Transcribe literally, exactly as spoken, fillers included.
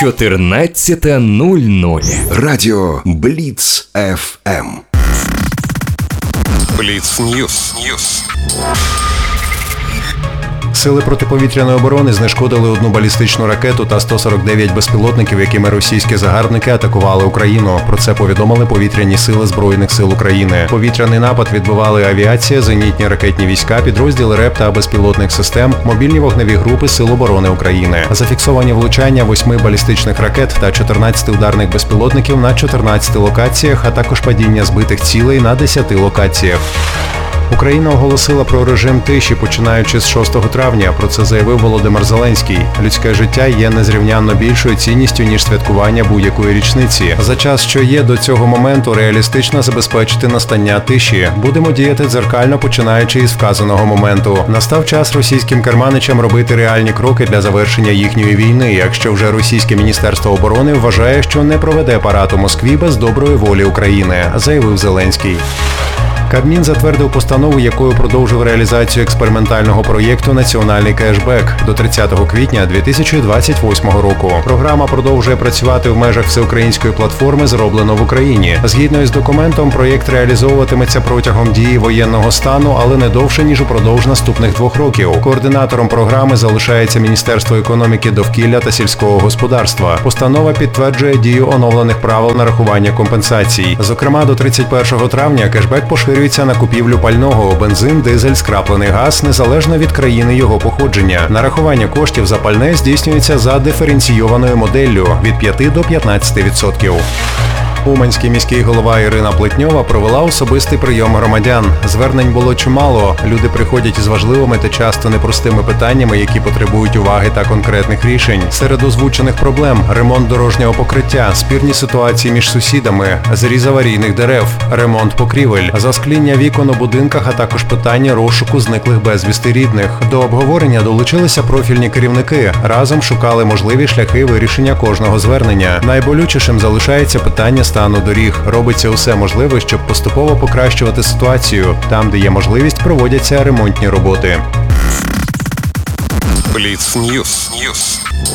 чотирнадцята нуль нуль. Радіо Бліц еф ем. Бліц Ньюс. Сили протиповітряної оборони знешкодили одну балістичну ракету та сто сорок дев'ять безпілотників, якими російські загарбники атакували Україну. Про це повідомили повітряні сили Збройних сил України. Повітряний напад відбивали авіація, зенітні ракетні війська, підрозділи РЕП та безпілотних систем, мобільні вогневі групи Сил оборони України. Зафіксовані влучання восьми балістичних ракет та чотирнадцяти ударних безпілотників на чотирнадцяти локаціях, а також падіння збитих цілей на десяти локаціях. Україна оголосила про режим тиші, починаючи з шостого травня. Про це заявив Володимир Зеленський. Людське життя є незрівнянно більшою цінністю, ніж святкування будь-якої річниці. За час, що є до цього моменту, реалістично забезпечити настання тиші. Будемо діяти дзеркально, починаючи із вказаного моменту. Настав час російським керманичам робити реальні кроки для завершення їхньої війни, якщо вже російське Міністерство оборони вважає, що не проведе парад у Москві без доброї волі України, заявив Зеленський. Кабмін затвердив постанову, якою продовжив реалізацію експериментального проєкту «Національний кешбек» до тридцятого квітня дві тисячі двадцять восьмого року. Програма продовжує працювати в межах всеукраїнської платформи «Зроблено в Україні». Згідно із документом, проєкт реалізовуватиметься протягом дії воєнного стану, але не довше, ніж упродовж наступних двох років. Координатором програми залишається Міністерство економіки, довкілля та сільського господарства. Постанова підтверджує дію оновлених правил нарахування компенсацій. Зокрема, до тридцять першого травня кешбек поширюється на купівлю пального, бензин, дизель, скраплений газ, незалежно від країни його походження. Нарахування коштів за пальне здійснюється за диференційованою моделлю від п'яти до п'ятнадцяти відсотків. Уманський міський голова Ірина Плетньова провела особистий прийом громадян. Звернень було чимало. Люди приходять із важливими та часто непростими питаннями, які потребують уваги та конкретних рішень. Серед озвучених проблем – ремонт дорожнього покриття, спірні ситуації між сусідами, зріз аварійних дерев, ремонт покрівель, заскління вікон у будинках, а також питання розшуку зниклих безвісти рідних. До обговорення долучилися профільні керівники. Разом шукали можливі шляхи вирішення кожного звернення. Найболючішим залишається питання стану доріг. Робиться усе можливе, щоб поступово покращувати ситуацію. Там, де є можливість, проводяться ремонтні роботи. Бліц Ньюс.